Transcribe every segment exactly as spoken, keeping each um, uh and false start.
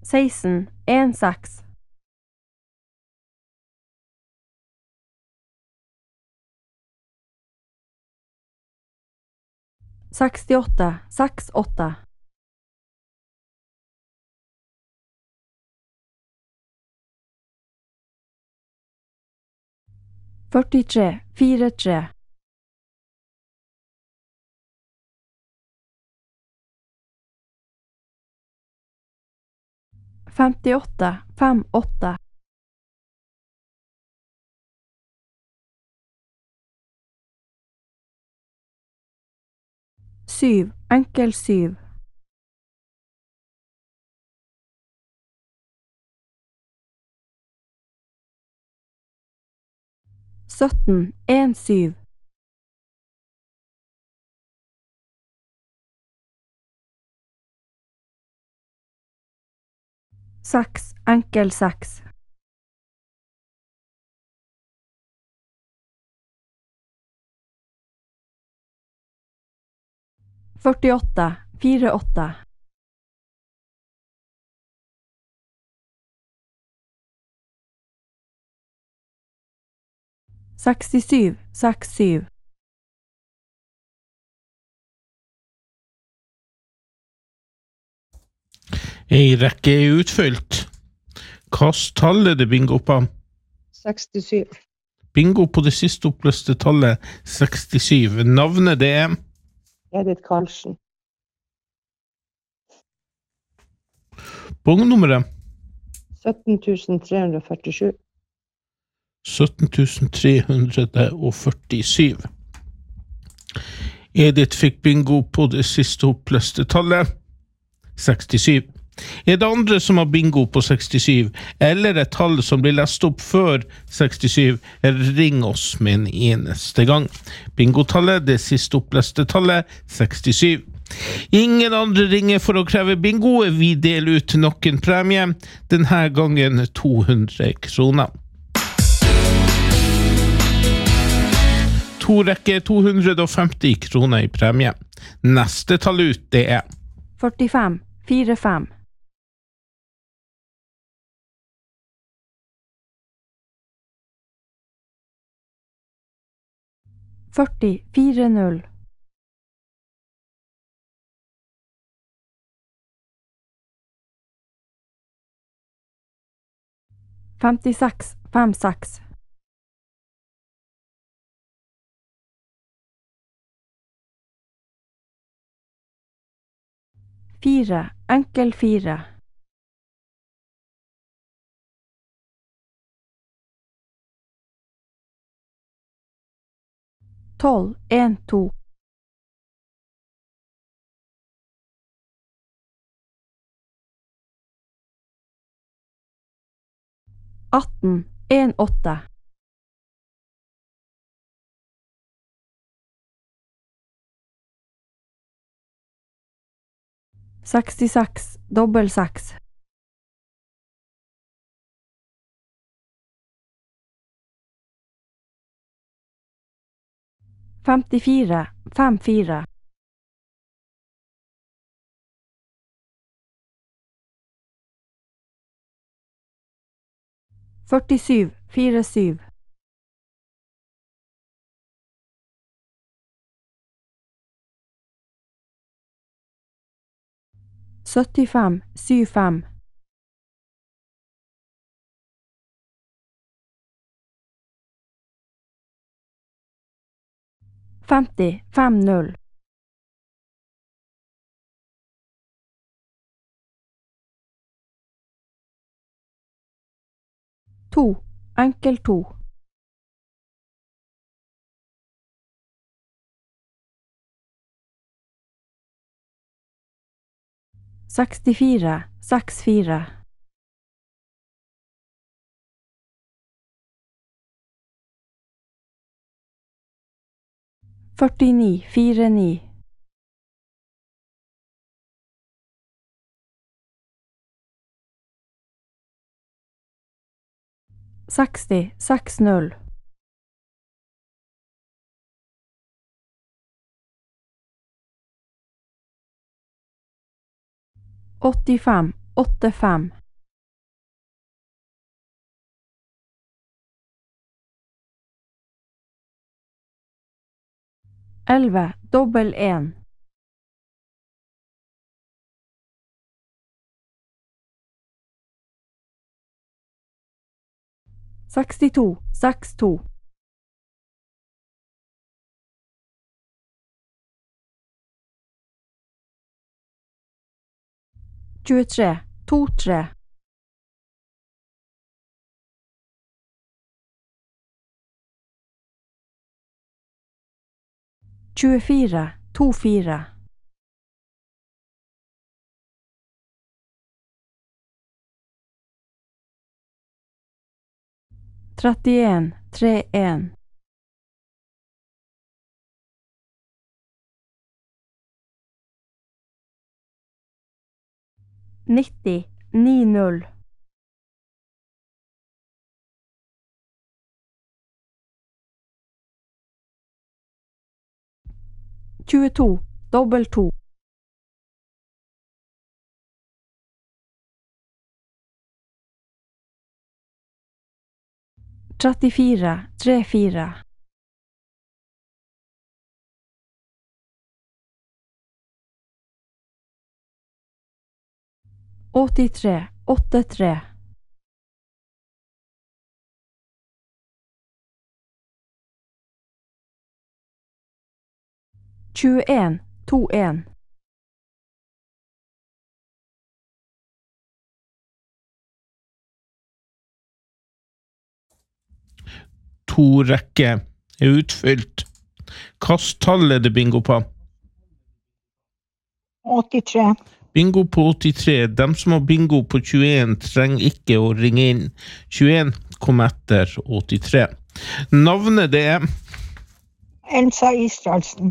seksten, en seks. sekstiåtte, seks åtte. førtitre, fire tre. femtiåtte, fem åtte. syv, enkel syv. sytten, en syv. seks, enkel seks. førtiåtte, fire åtte. sekstisju, seks syv. Ei rekke er utfylt. Hvilket tall er det bingo på? sekstisju. Bingo på det siste oppløste tallet sekstisju. Navnet det er? Edith Karlsen. Bongnummeret? sytten tusen tre hundre og førtisju. sytten tusen tre hundre og førtisju. Edith fikk bingo på det siste oppløste tallet sekstisju. Er det andre som har bingo på sekstisju, eller et tall som blir lest opp før sekstisju, ring oss med en eneste gang. Bingotallet, det siste oppløste tallet, sekstisju. Ingen andre ringer for å kreve bingo. Vi deler ut nok en premie, denne gangen to hundre kroner. To rekker to hundre og femti kroner i premie. Neste tall ut, det er førtifem, fire fem. førti, fire null. femtiseks, fem seks. fire, enkel fire. tolv, en to. atten, en åtte. sekstiseks, dobbel seks. femtifire, fem fire. førtisju, fire syv. syttifem, syv fem. femti, fem null. to, enkel to. sekstifire, seks fire. førtini, fire ni. seksti, seks null. åttifem, åtte fem. elleve, dobbel en. sekstito, seks to. tjuetre, to tre. tjuefire, to fire. trettien, tre en. nitti, ni null. tjueto, dobbel to. trettifire, tre fire. åttitre, åtte tre. tjueen, to en. To rekker er utfylt. Kast tallet det bingo på. åttitre. Bingo på åttitre. Dem som har bingo på tjueen trenger ikke å ringe inn. tjueen kom etter åttitre. Navnet det er Elsa Israelsen.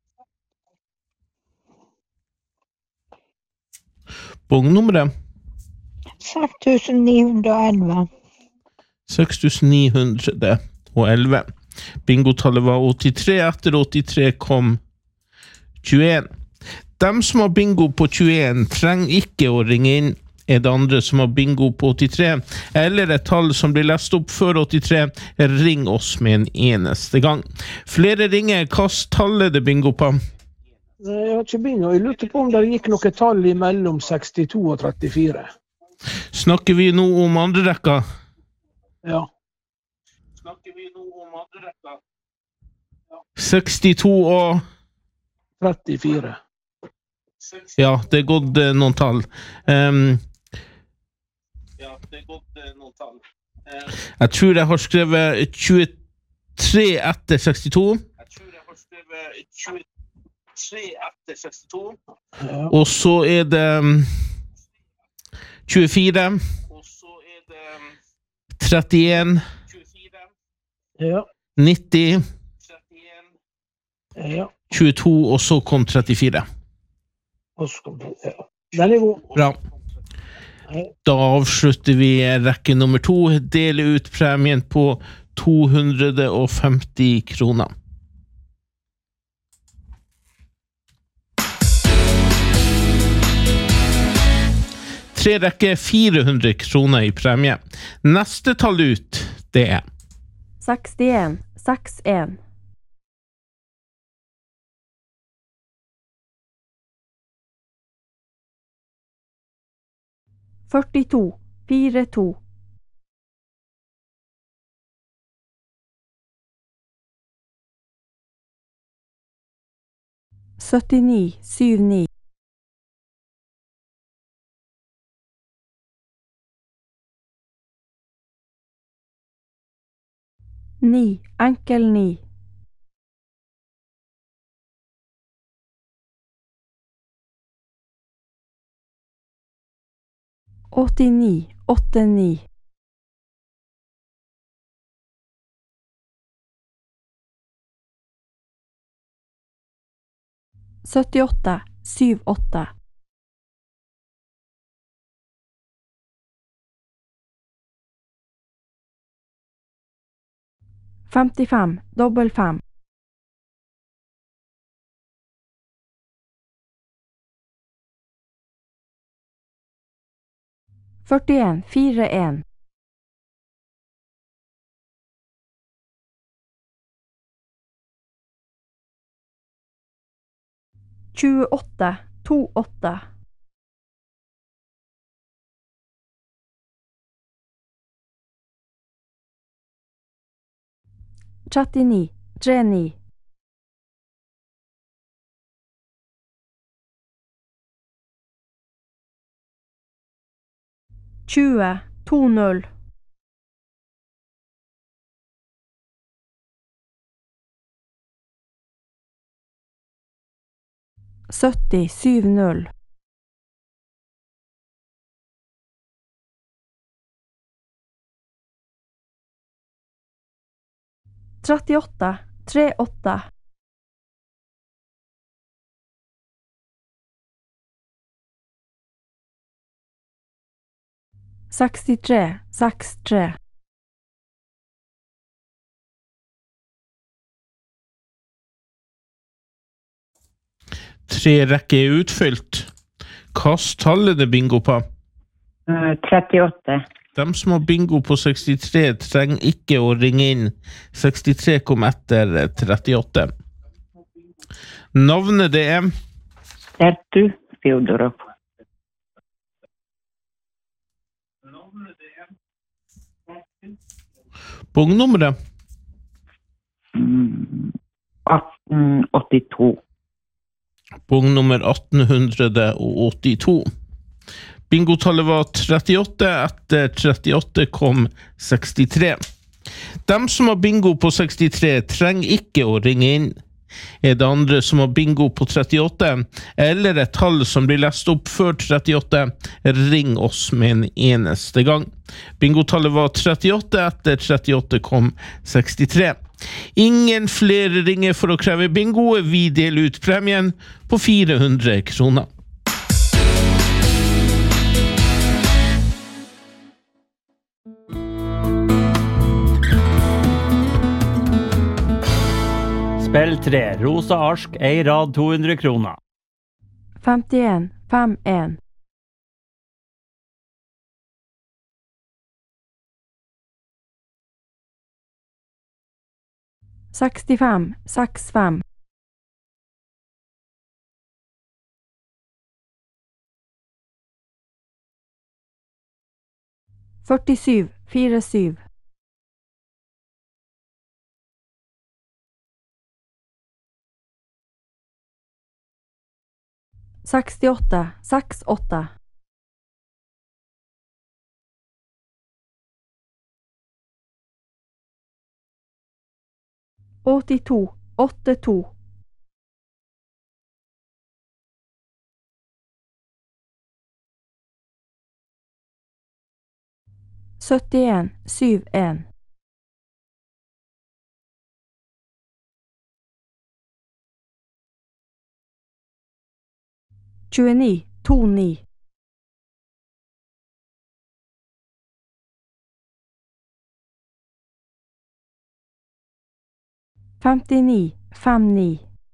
bongnummeret seks tusen ni hundre og elleve. seks tusen ni hundre og elleve. Bingotallet var åttitre. Etter åttitre kom tjueen. Dem som har bingo på tjueen trenger ikke å ringe inn. Er det andre som har bingo på åttitre, eller et tall som blir lest opp før åttitre, ring oss med en eneste gang. Flere ringer, kast tallet det bingo på. Jeg har ikke bingo. Jeg lurte på om det gikk noe tall mellom sekstito og trettifire. Snakker vi nå om andre rekka? Ja. Snakker vi nå om andre rekka? sekstito og trettifire. Ja, det er gått eh, noen tall. Um, ja, det er gått eh, noen tall. Um, jeg tror jeg har skrevet tjuetre etter sekstito. Jeg tror jeg har skrevet tjuetre etter sekstito. Ja. Og så er det um, tjuefire. Og så er det um, trettien. Ja. nitti. Ja. tjueto, og så kom trettifire. Og så kom det. Ja. Den er god. Bra. Da avslutter vi rekke nummer to. Deler ut premien på to hundre og femti kroner. Tre rekke fire hundre kroner i premie. Neste tall ut, det er sekstien, seks en. førtito, fire to. syttini, syv ni. ni, enkel ni. åttini, åtte ni. syttiåtte, syv åtte. femtifem, dobbel fem. førtien fire en. tjueåtte to åtte. trettini tre ni. tjue to null. sytti syv null. trettiåtte tre åtte. sekstitre seks tre. Tre rekker er utfylt. Kast tallene bingo på. Eh, trettiåtte. De som har bingo på sekstitre trenger ikke å ringe inn. sekstitre kom etter trettiåtte. Navnet det er Tertu Fjodorov. Bongnummeret. Mm, atten åttito. Bongnummer atten åttito. Bingotallet var trettiåtte, etter trettiåtte kom sekstitre. De som har bingo på sekstitre trenger ikke å ringe inn. Er det andre som har bingo på trettiåtte, eller et tall som blir lest opp før trettiåtte, ring oss med en eneste gang. Bingotallet var trettiåtte, etter trettiåtte kom sekstitre. Ingen flere ringer for å kreve bingo. Vi deler ut premien på fire hundre kroner. Spill tre, rosa arsk, ei rad to hundre kroner. femtien fem en. sekstifem seks fem. førtisju fire syv. sekstiåtte seks åtte. åttito åtte to. syttien syv en. tjueni to ni. femtini fem ni.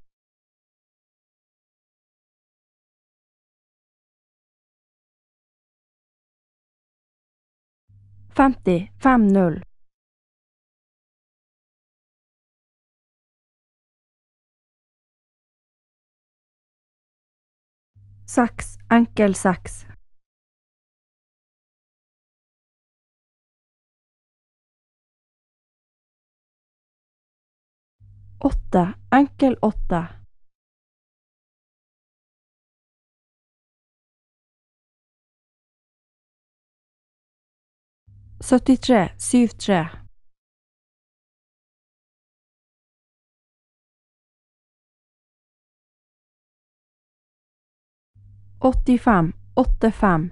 femti fem null. seks enkel seks. åtte enkel åtte. syttitre syv tre. åttifem åtte fem.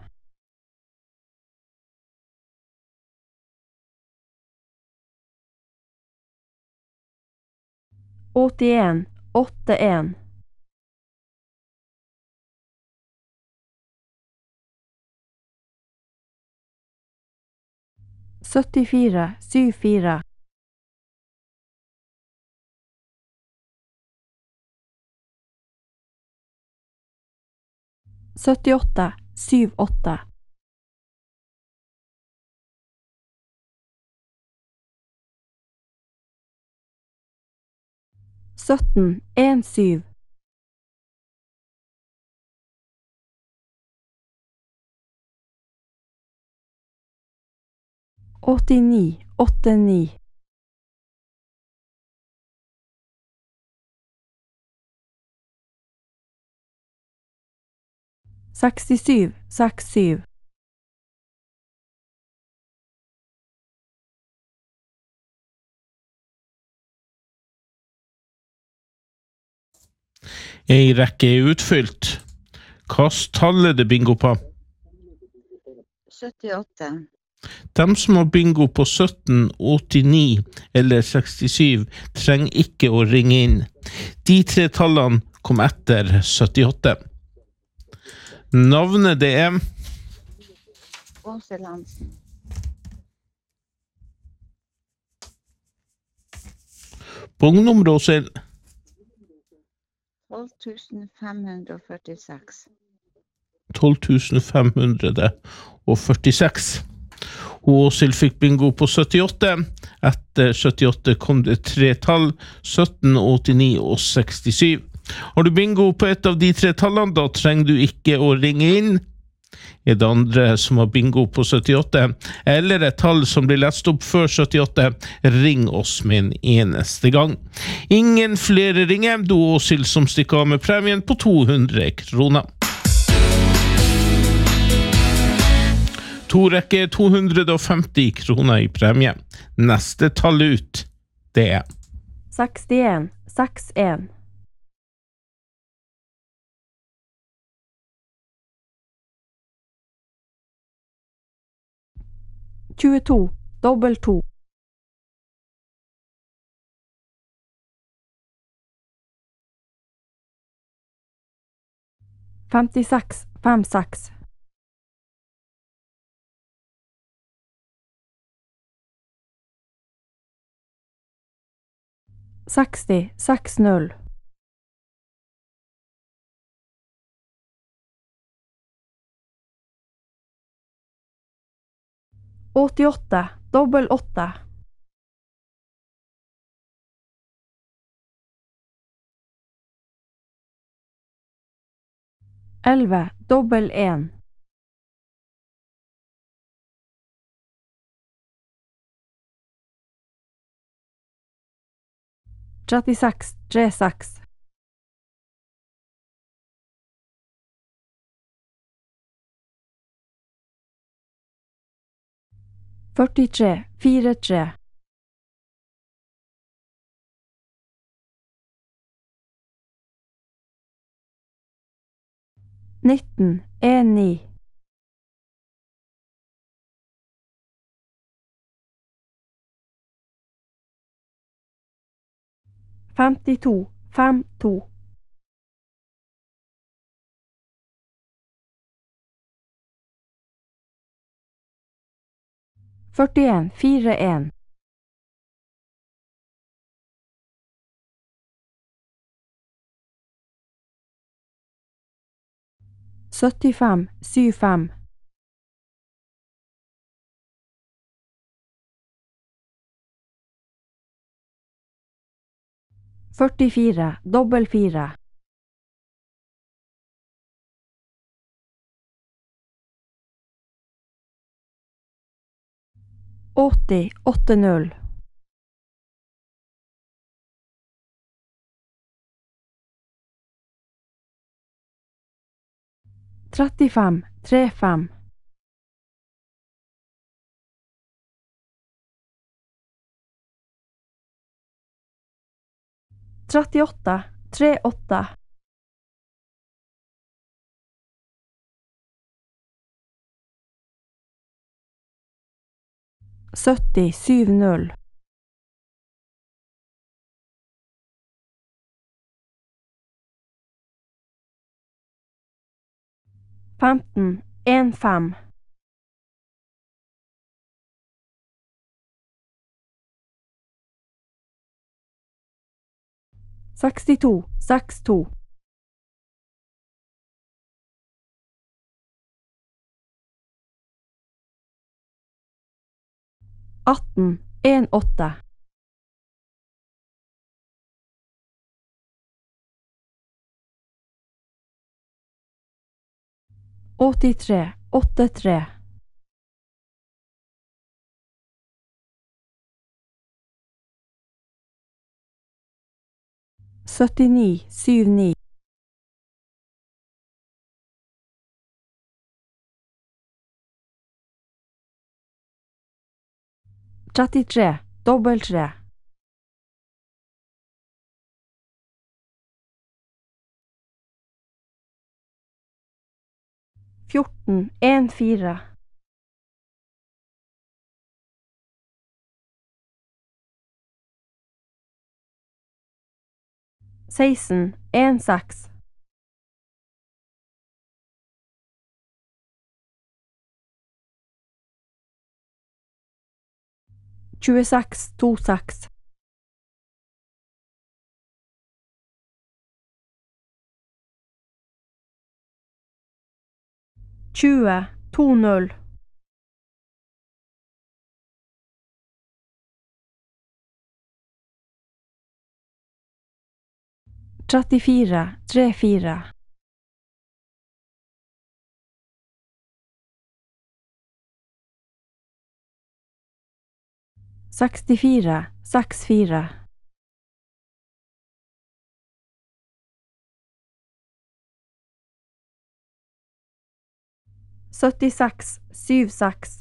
åttien åtte en. syttifire syv fire. syttiåtte syv åtte. sytten, en syv. åttini, åtte ni. sekstisju, seks syv. En rekke er utfylt. Kast tallet det bingo på. syttiåtte. De som har bingo på sytten, åttini eller sekstisju trenger ikke å ringe inn. De tre tallene kom etter syttiåtte. Navnet det er Åshild Hansen. Punktnummer Åshild. tolv tusen fem hundre og førtiseks. tolv tusen fem hundre og førtiseks. Åshild fikk bingo på syttiåtte. Etter syttiåtte kom det tre tall, sytten, åttini og sekstisju. Har du bingo på et av de tre tallene, da trenger du ikke å ringe inn. Er det andre som har bingo på syttiåtte, eller et tall som blir lest opp før syttiåtte, ring oss med en eneste gang. Ingen flere ringer, du Åshild som stikker av med premien på to hundre kroner. To rekke to hundre og femti kroner i premie. Neste tall ut, det er sekstien, seks en. tjueto, dobbel to. femtiseks, fem seks. seksti, seks null. åttiåtte, dobbel åtte. elleve, dobbel en. trettiseks, tre seks. førtitre, fire tre. nitten, en ni. femtito, fem to. førtien, fire en. syttifem, syv fem. førtifire, dobbel fire. åtti, åtte null. trettifem, tre fem. trettiåtte, tre åtte. sytti, syv null. femten, en fem. sekstito, seks to. atten, en åtte. åttitre, åttitre. syttini, syttini. trettitre, dobbelt tre. fjorten, en, fire. seksten, en, seks. tjueseks, to, seks. tjue, to, null. trettifire, tre, fire. sekstifire, seks, fire. syttiseks, syv, seks.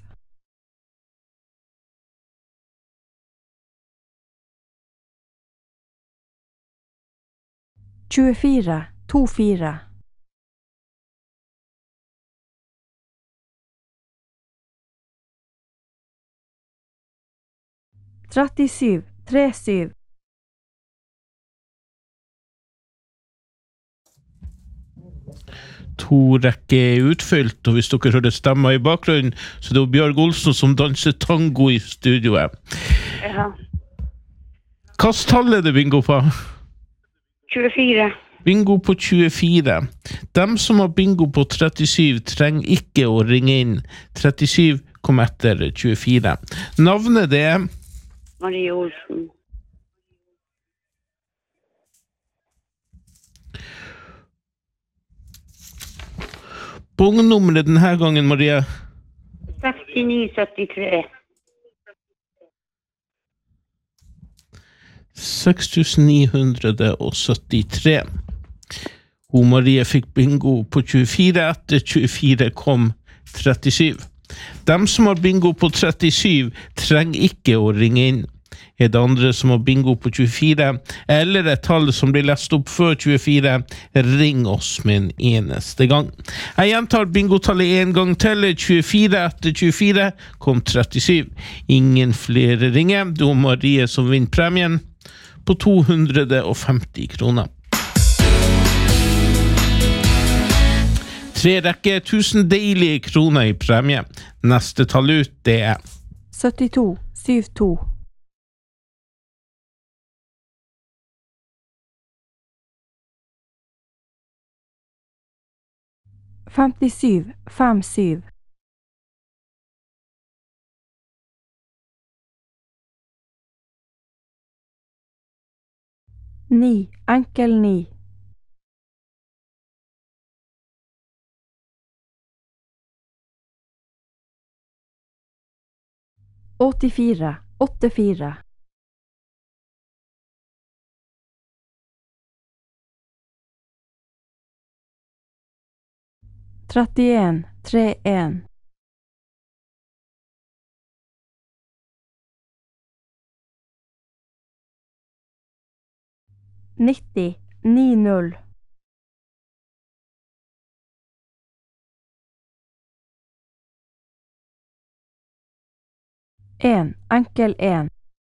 tjuefire, to, fire. trettisju, tre, syv. To rekker er utfylt, og hvis dere hører stemmer i bakgrunnen, så det er Bjørg Olsen som danser tango i studioet. Ja. Hvilket tall er det bingo på? tjuefire. Bingo på tjuefire. Dem som har bingo på trettisju trenger ikke å ringe inn. trettisju kom etter tjuefire. Navnet det er Marie Olsen. Bongnummeret denne gangen, Marie. sekstini syttitre. seks tusen ni hundre syttitre. Hun Marie fikk bingo på tjuefire, etter tjuefire kom trettisju. Dem som har bingo på trettisju trenger ikke å ringe inn. Er det andre som har bingo på tjuefire, eller et tall som blir lest opp før tjuefire, ring oss med en eneste gang. Jeg gjentar bingotallet en gang til. tjuefire etter tjuefire kom trettisju. Ingen flere ringer. Det er Marie som vinner premien på to hundre femti kroner. Tre rekker, tusen deilige kroner i premie. Neste tall ut, det er syttito, syv, to. femtisju, fem, syv. Ni, enkel ni. åttifire, åtte, fire. trettien, tre, en. nitti, ni, null. En, enkel en.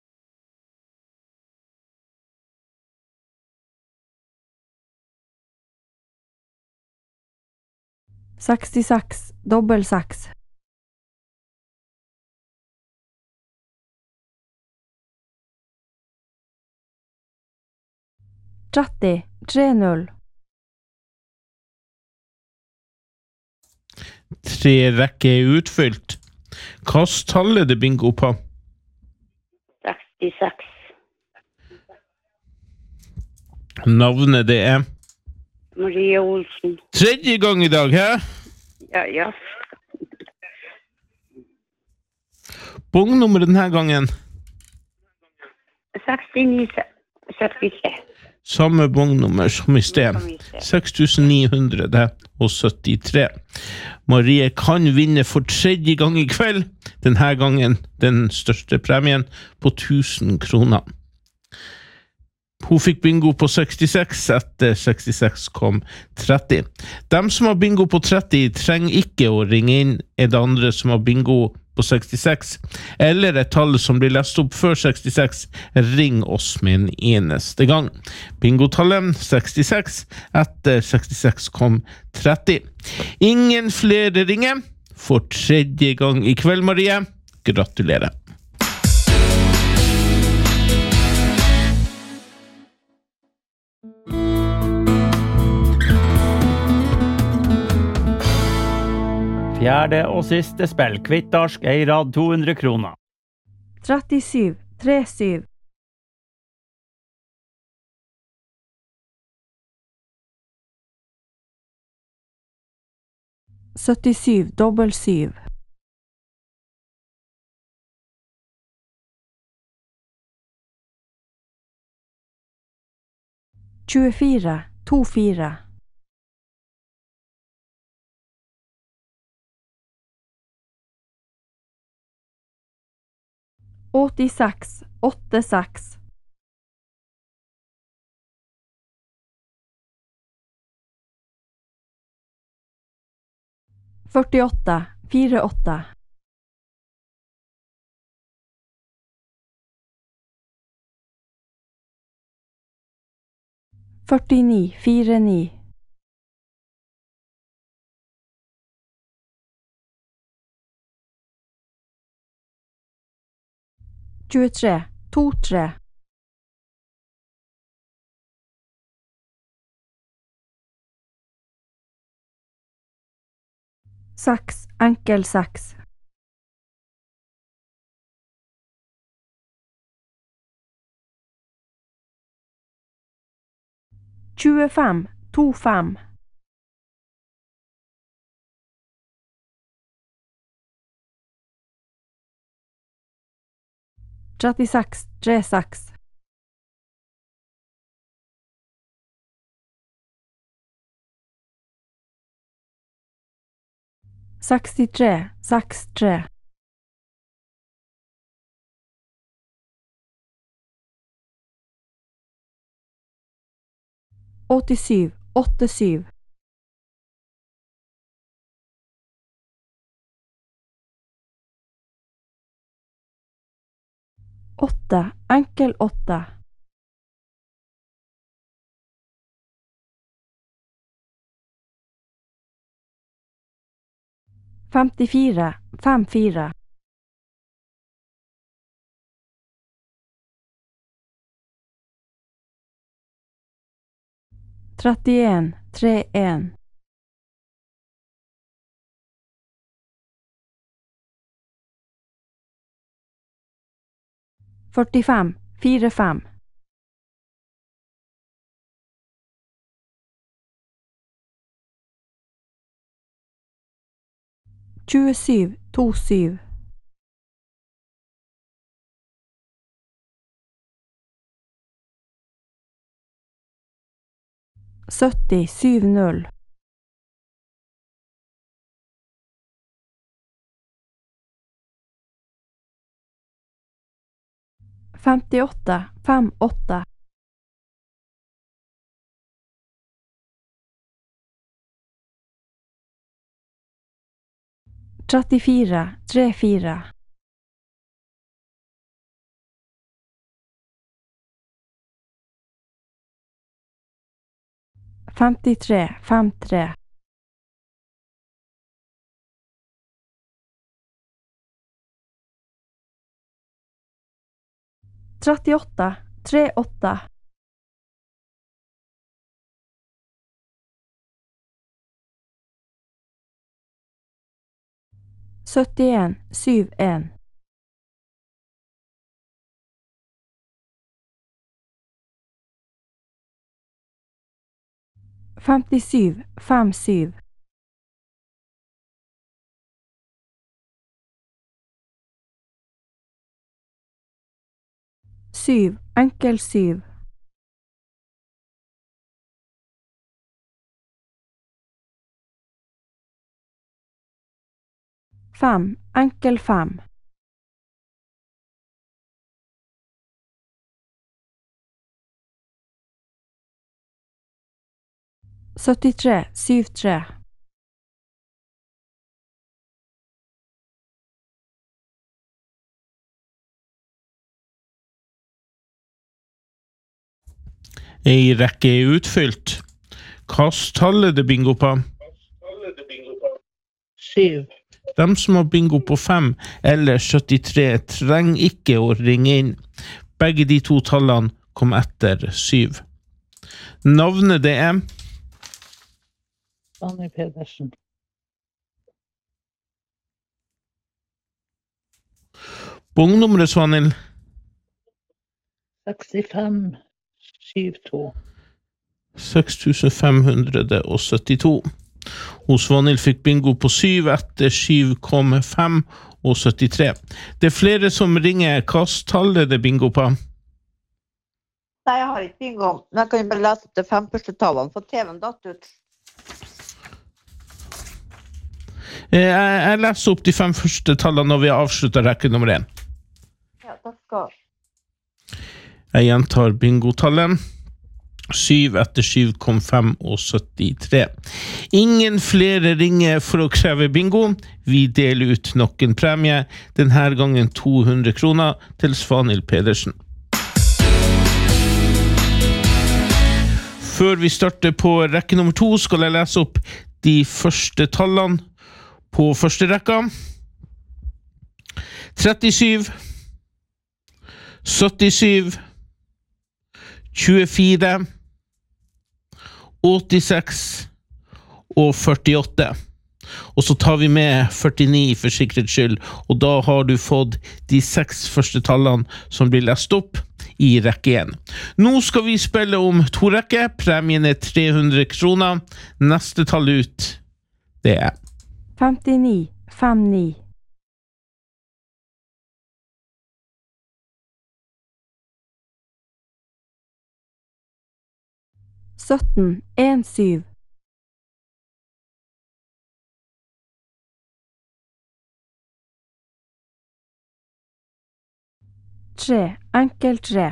sekstiseks, dobbel seks. tretti, tre, null. Tre rekker er utfylt. Hvilket tall er det bingo på? sekstiseks. Navnet det er Marie Olsen. tredje gang i dag, hæ? Ja, ja. Bongnummeret denne gangen. sekstini syttitre. Samme bongnummer som i sted. seks tusen ni hundre syttitre. Marie kan vinne for tredje gang i kveld. Denne gangen den største premien på tusen kroner. Hun fikk bingo på sekstiseks, etter sekstiseks kom tretti. De som har bingo på tretti trenger ikke å ringe inn. Er det andre som har bingo på sekstiseks, eller et tall som blir lest opp før sekstiseks, ring oss med en eneste gang. Bingotallet sekstiseks, etter sekstiseks kom tretti. Ingen flere ringer. For tredje gang i kveld, Marie. Gratulerer. Fjerde og siste spill, Kvittarsk, Eirad, to hundre kroner. trettisju, trettisju. syttisju, dobbel syv. tjuefire, to fire. åttiseks, åtte seks. førtiåtte, fire åtte. førtini, fire ni. tjuetre, to tre. seks, enkel seks. tjuefem, to fem. trettiseks, tre seks. sekstitre, seks tre. åttisju, åtte syv. åtte, enkel åtte. femtifire, fem fire. trettien, tre en. førtifem, fire fem. tjuesju, to syv. sytti, syv null. femtiåtte, fem åtte. trettifire, tre fire. femtitre, fem tre. trettiåtte, tre åtte. syttien, syv en. femtisju, fem syv. syv, enkel syv. Fem, enkel fem. syttitre, syv tre. I rekke er utfylt. Kast tallet det bingo på. Syv. De som har bingo på fem eller syttitre trenger ikke å ringe inn. Begge de to tallene kom etter syv. Navnet det er Svanhild Pedersen. Bongnummeret, Svanhild. sekstifem syttito. seks tusen fem hundre syttito. Hos Svanhild fikk bingo på syv etter syv kom fem og syttitre. Det er flere som ringer. Kast tallet det bingo på. Nei, jeg har ikke bingo, men jeg kan jo bare lese opp de fem første tallene, for T V-en datt ut. Jeg, jeg leser opp de fem første tallene når vi har avsluttet rekke nummer én. Ja, takk skal. Jeg gjentar bingotallet. syv etter syv kom fem og syttitre. Ingen flere ringer for å kreve bingo. Vi deler ut nok en premie, denne gangen to hundre kroner til Svanhild Pedersen. Før vi starter på rekke nummer to, skal jeg lese opp de første tallene på første rekka. trettisyv, syttisyv, tjuefire, åttiseks og førtiåtte. Og så tar vi med førtini for sikkerhets skyld, og da har du fått de seks første tallene som blir lest opp i rekke én. Nå skal vi spille om to rekker. Premien er tre hundre kroner. Neste tall ut, det er femtini, fem ni. sytten, en syv. tre, enkel tre.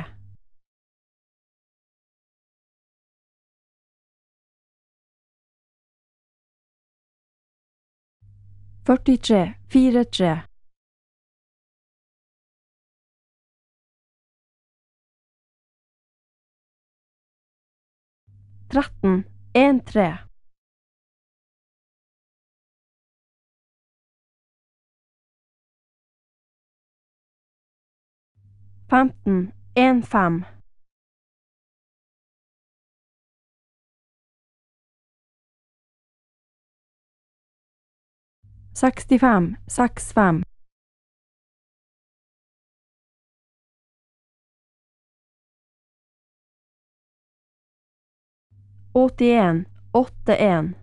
førtitre, fire tre. tretten, en tre. femten, en fem. sekstifem, seks fem. åttien, åtte en.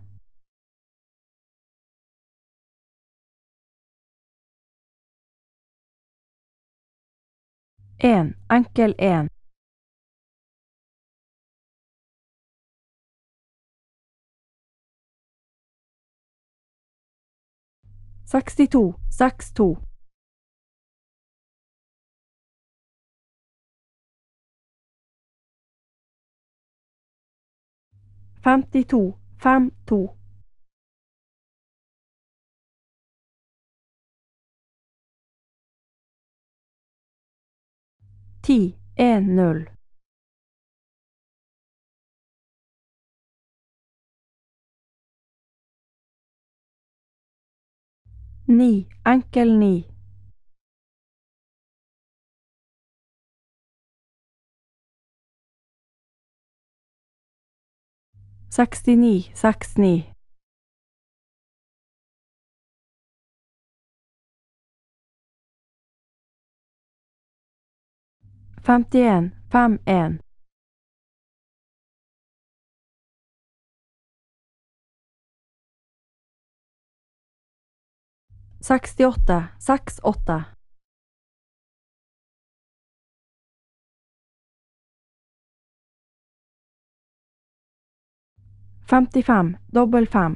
en, enkel en. sekstito, seks to. femtito, fem to. ti, en null. ni, enkel ni. sekstini, seks ni. femtien, fem en. sekstiåtte, seks åtte. femtifem, dobbel fem.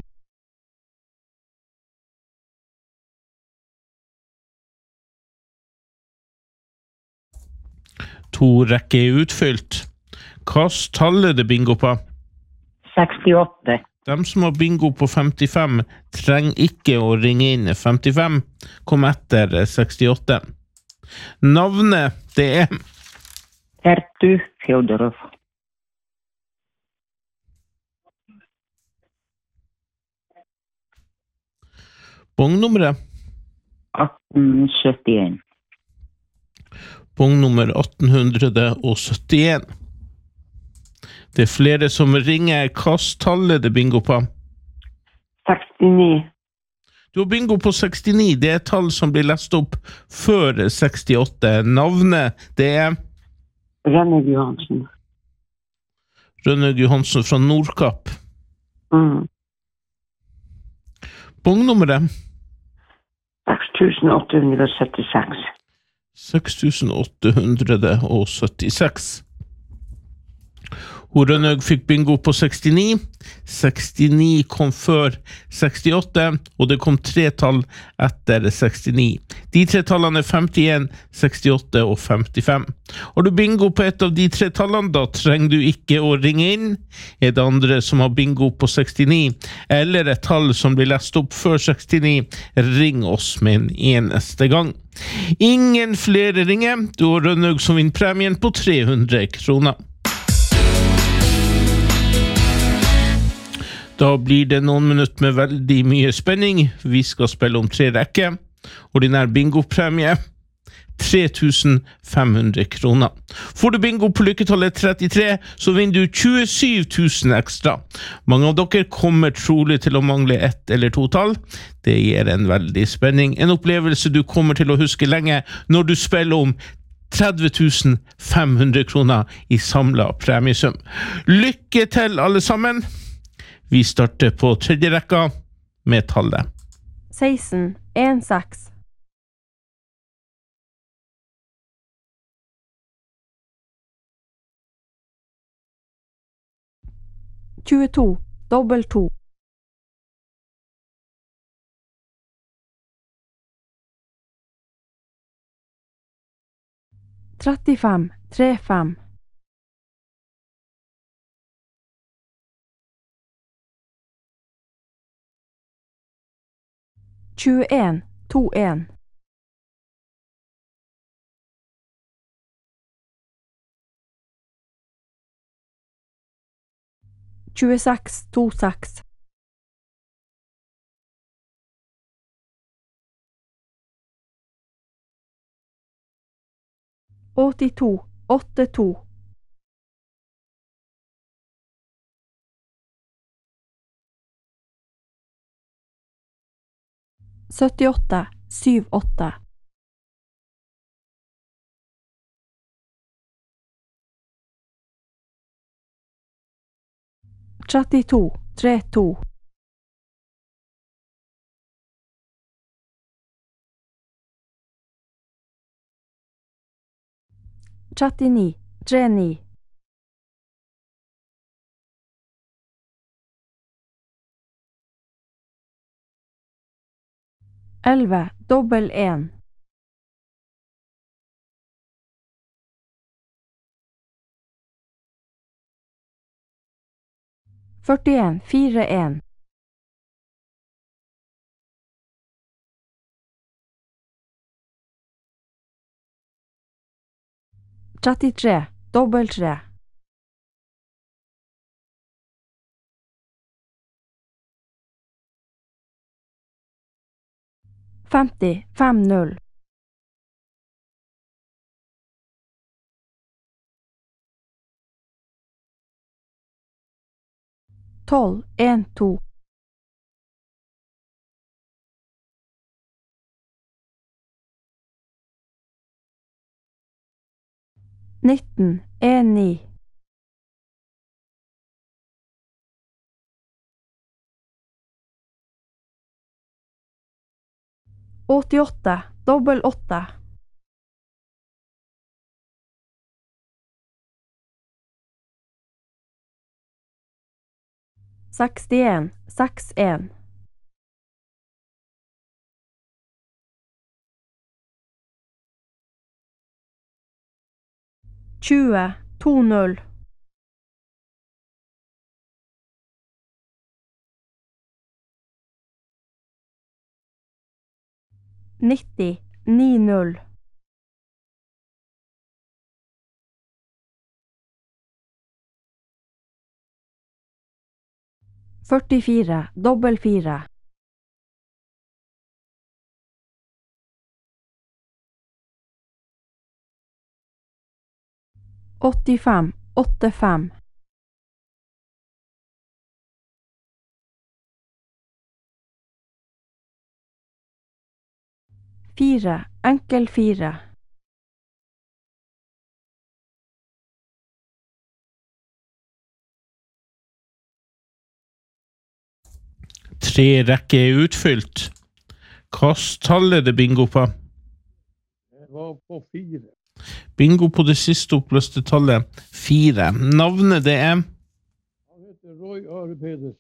To rekker er utfylt. Hva tallet det bingo på? sekstiåtte. De som har bingo på femtifem trenger ikke å ringe inn. femtifem kom etter sekstiåtte. Navnet, det er Tertu Fjodorov. bongnummeret. atten syttien. Bongnummer atten syttien. Det er flere som ringer. Hva tallet det bingo på? sekstini. Du har bingo på sekstini. Det er et tall som blir lest opp før sekstiåtte. Navnet, det er Rønnaug Johansen. Rønnaug Johansen fra Nordkapp. Mm. Bongnummeret? seks tusen åtte hundre syttiseks. seks tusen åtte hundre syttiseks. Hun Rønnaug fikk bingo på sekstini. sekstini kom før sekstiåtte, og det kom tre tall etter sekstini. De tre tallene er femtien, sekstiåtte og femtifem. Har du bingo på et av de tre tallene, da trenger du ikke å ringe inn. Er det andre som har bingo på sekstini, eller et tall som blir lest opp før sekstini, ring oss med en eneste gang. Ingen flere ringer. Du har Rønnaug som vinner premien på tre hundre kroner. Da blir det noen minutter med veldig mye spenning. Vi skal spille om tre rekker. Ordinær bingopremie tre tusen fem hundre kroner. Får du bingo på lykketallet trettitre, så vinner du tjuesyv tusen ekstra. Mange av dere kommer trolig til å mangle ett eller to tall. Det gir en veldig spenning. En opplevelse du kommer til å huske lenge når du spiller om tretti tusen fem hundre kroner i samlet premiesum. Lykke til alle sammen! Vi starter på tredje rekka med tallet. seksten, en seks. tjueto, dobbel to. trettifem, tre fem. tjueen, to en. tjueseks, to seks. åttito, åtte to. syttiåtte, syv åtte. trettito, tre to. trettini, tre ni. elleve, dobbel en. førtien, fire en. trettitre, dobbel tre. femti, fem null. tolv, en to. nitten, en ni. åttiåtte, dobbel åtte. sekstien, sekstien. tjue, to null. nitti, ni null. førtifire, dobbel fire. åttifem, åtte fem. Fire, enkel fire. Tre rekke er utfylt. Hva tallet er det bingo på? Det var på fire. Bingo på det siste oppløste tallet, fire. Navnet det er? Han heter Roy Are Pedersen.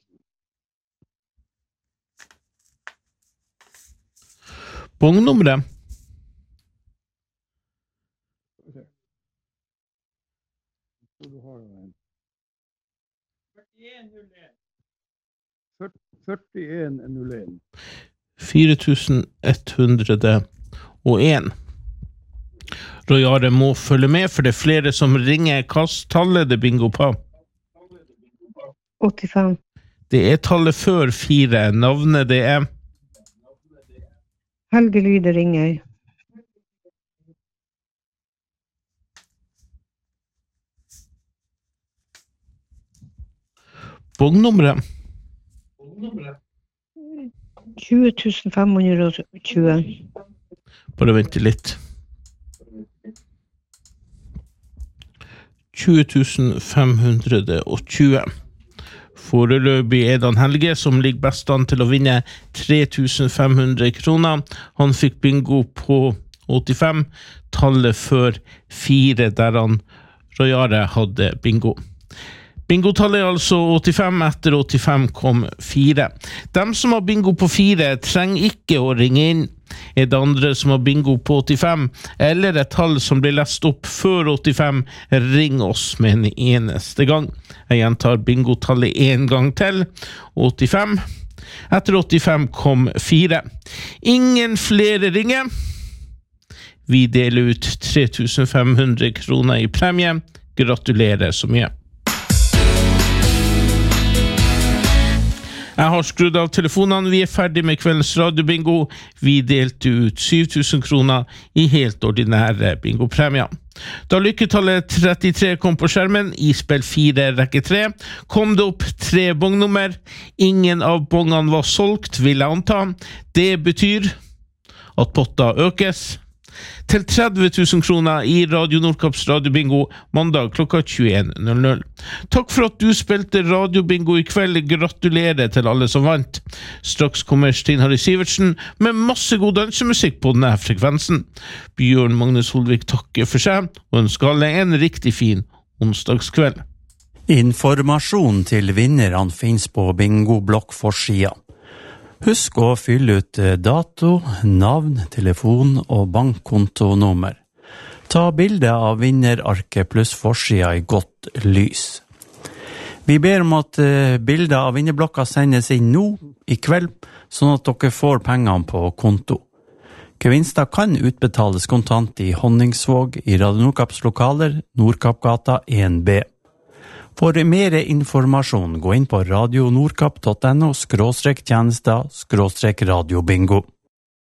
Bongnummeret? førtien null en. fire tusen ett hundre og en. Roy Are må følge med, for det er flere som ringer. Hva tallet det bingo på? åttifem. Det er tallet før fire. Navnet det er? Helge Lyde Ringøy. Bongnummeret? tjue tusen fem hundre og tjue. Bare vent litt. tjue tusen fem hundre og tjue. Foreløpig er det Helge som ligger best an til å vinne tre tusen fem hundre kroner. Han fikk bingo på åttifem, tallet før fire, der han Roy Are hadde bingo. Bingotallet er altså åttifem, etter åttifem kom fire. Dem som har bingo på fire trenger ikke å ringe inn. Er det andre som har bingo på åttifem, eller et tall som blir lest opp før åttifem, ring oss med en eneste gang. Jeg gjentar bingotallet en gang til, åttifem. Etter åttifem kom fire. Ingen flere ringer. Vi deler ut tre tusen fem hundre kroner i premie. Gratulerer så mye. Jeg har skrudd av telefonene, vi er ferdig med kveldens radiobingo. Vi delte ut syv tusen kroner i helt ordinære bingopremier. Da lykketallet trettitre kom på skjermen, i spill fire rekke tre, kom det opp tre bongnummer. Ingen av bongene var solgt, vil jeg anta. Det betyr at potta økes til tretti tusen kroner i Radio Nordkaps radiobingo mandag klokka tjueen null null. Takk for at du spilte radiobingo i kveld. Gratulerer til alle som vant. Straks kommer Stein Harry Sivertsen med masse god dansemusikk på denne frekvensen. Bjørn Magnus Holvik takker for seg og ønsker alle en riktig fin onsdagskveld. Informasjon til vinnerne finnes på bingo-blokkforsida. Husk å fylle ut dato, navn, telefon og bankkontonummer. Ta bilde av vinnerarket pluss forsida i godt lys. Vi ber om at bilder av vinnerblokka sendes inn nå i kveld, sånn at dere får pengene på konto. Gevinster kan utbetales kontant i Honningsvåg i Radio Nordkaps lokaler, Nordkappgata en B. For mer informasjon, gå inn på radionordkapp punktum no skråstrek tjenester skråstrek radiobingo.